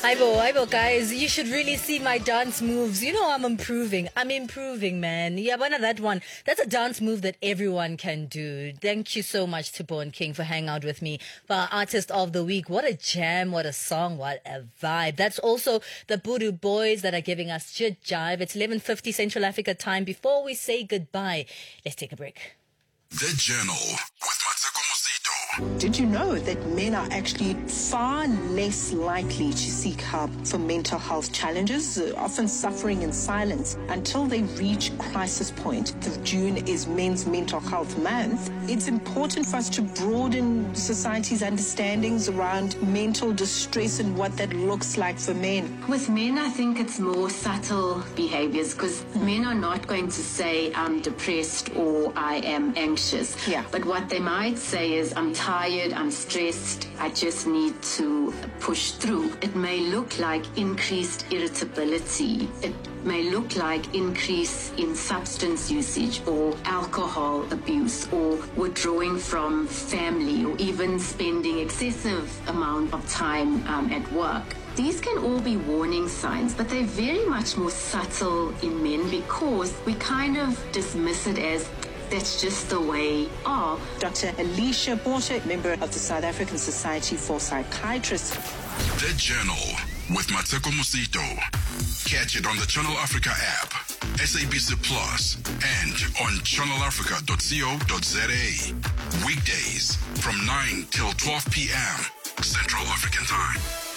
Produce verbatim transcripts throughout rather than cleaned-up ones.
Aibo, Aibo, guys, you should really see my dance moves. You know I'm improving. I'm improving, man. Yeah, one of that one. That's a dance move that everyone can do. Thank you so much to Born King for hanging out with me for our Artist of the Week. What a jam, what a song, what a vibe. That's also the Boodoo Boys that are giving us Jit Jive. It's eleven fifty Central Africa time. Before we say goodbye, let's take a break. The Journal with Matsuko Mosito. Did you know that men are actually far less likely to seek help for mental health challenges, uh, often suffering in silence until they reach crisis point? The June is Men's Mental Health Month. It's important for us to broaden society's understandings around mental distress and what that looks like for men. With men, I think it's more subtle behaviors because men are not going to say, I'm depressed or I am anxious. Yeah. But what they might say is, I'm tired, I'm stressed, I just need to push through. It may look like increased irritability. It may look like increase in substance usage or alcohol abuse or withdrawing from family or even spending excessive amount of time um, at work. These can all be warning signs, but they're very much more subtle in men because we kind of dismiss it as that's just the way of. Doctor Alicia Porter, member of the South African Society for Psychiatrists. The Journal with Matsuko Mosito. Catch it on the Channel Africa app, S A B C Plus, and on channel africa dot co dot za. Weekdays from nine till twelve p.m. Central African Time.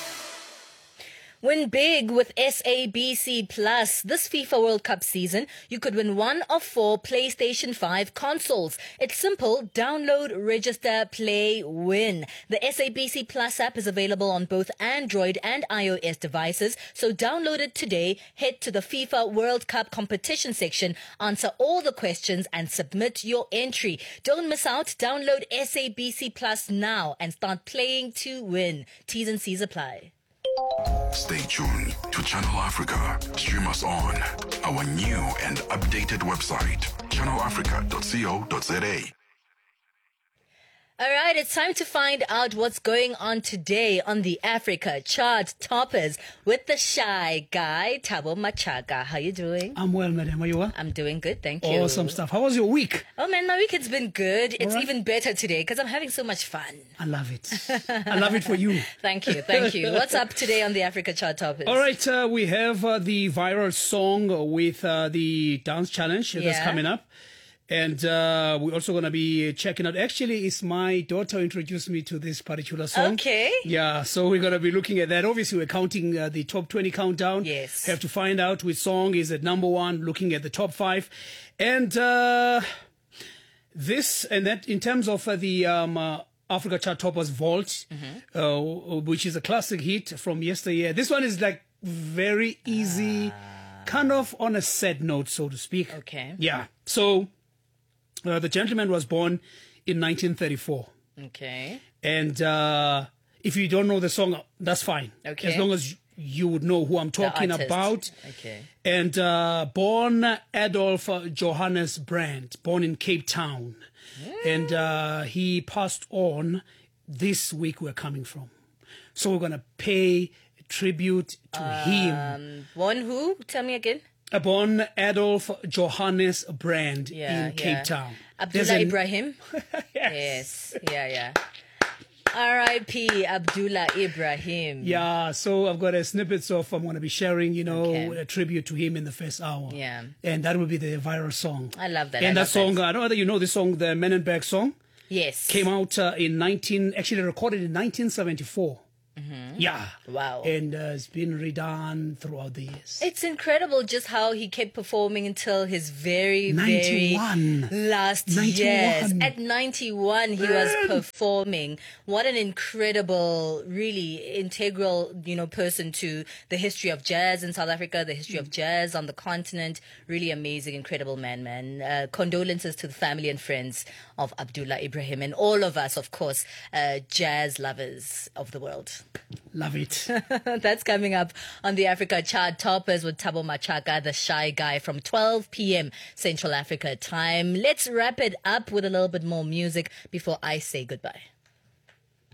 Win big with S A B C Plus. This FIFA World Cup season, you could win one of four PlayStation five consoles. It's simple. Download, register, play, win. The S A B C Plus app is available on both Android and iOS devices, so download it today. Head to the FIFA World Cup competition section, answer all the questions, and submit your entry. Don't miss out. Download S A B C Plus now and start playing to win. T's and C's apply. Stay tuned to Channel Africa. Stream us on our new and updated website, channel africa dot co dot za. All right, it's time to find out what's going on today on the Africa Chart Toppers with the shy guy, Thabo Machaka. How you doing? I'm well, madam. Are you well? I'm doing good, thank you. Awesome stuff. How was your week? Oh, man, my week has been good. It's right. even better today because I'm having so much fun. I love it. I love it for you. Thank you, thank you. What's up today on the Africa Chart Toppers? All right, uh, we have uh, the viral song with uh, the dance challenge that's Yeah. coming up. And uh, we're also going to be checking out. Actually, it's my daughter who introduced me to this particular song. Okay. Yeah, so we're going to be looking at that. Obviously, we're counting uh, the top twenty countdown. Yes. Have to find out which song is at number one, looking at the top five. And uh, this, and that in terms of uh, the um, uh, Africa Chart Toppers Vault, mm-hmm. uh, which is a classic hit from yesteryear. This one is like very easy, ah. kind of on a sad note, so to speak. Okay. Yeah. So... Uh, the gentleman was born in nineteen thirty-four. Okay. And uh, if you don't know the song, that's fine. Okay. As long as you would know who I'm talking about. Okay. And uh, born Adolf Johannes Brandt, born in Cape Town. Mm. And uh, he passed on this week we're coming from. So we're going to pay tribute to um, him. Born who? Tell me again. Born Adolf Johannes Brandt yeah, in Cape yeah. Town. Abdullah an... Ibrahim? yes. yes. Yeah, yeah. R I P Abdullah Ibrahim. Yeah, so I've got a snippets of I'm going to be sharing, you know, okay. a tribute to him in the first hour. Yeah. And that will be the viral song. I love that. And I that song, that. I don't know whether you know the song, the Menenberg song. Yes. Came out uh, in nineteen, actually recorded in nineteen seventy-four. Mm-hmm. Yeah. Wow. And uh, it's been redone throughout the years. It's incredible just how he kept performing until his very, ninety-one. very last ninety-one. years. At ninety-one, he was performing. What an incredible, really integral, you know, person to the history of jazz in South Africa, the history of jazz on the continent. Really amazing, incredible man, man. Uh, condolences to the family and friends of Abdullah Ibrahim and all of us, of course, uh, jazz lovers of the world. Love it. That's coming up on the Africa Chart Toppers with Thabo Machaka, the shy guy, from twelve p.m. Central Africa time. Let's wrap it up with a little bit more music before I say goodbye.